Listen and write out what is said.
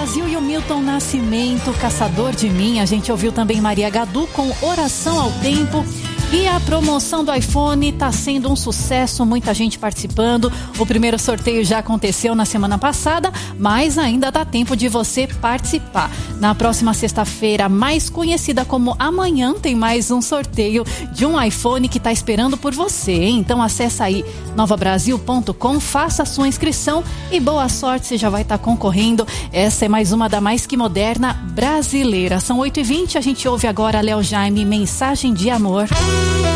Brasil e o Milton Nascimento, Caçador de Mim. A gente ouviu também Maria Gadu com Oração ao Tempo. E a promoção do iPhone está sendo um sucesso, muita gente participando. O primeiro sorteio já aconteceu na semana passada, mas ainda dá tempo de você participar. Na próxima sexta-feira, mais conhecida como amanhã, tem mais um sorteio de um iPhone que está esperando por você, hein? Então acessa aí novabrasil.com, faça a sua inscrição e boa sorte, você já vai estar concorrendo. Essa é mais uma da Mais Que Moderna brasileira. São 8h20, a gente ouve agora Léo Jaime, Mensagem de Amor.